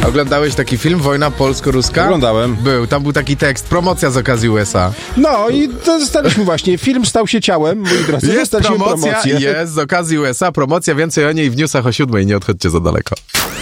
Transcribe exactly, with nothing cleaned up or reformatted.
Oglądałeś taki film Wojna polsko-ruska? Oglądałem. Był, tam był taki tekst, promocja z okazji U S A. No i dostaliśmy właśnie, film stał się ciałem, moi drodzy, Jest dostaliśmy promocja, promocję. jest z okazji U S A, promocja, więcej o niej w newsach o siódmej, nie odchodźcie za daleko.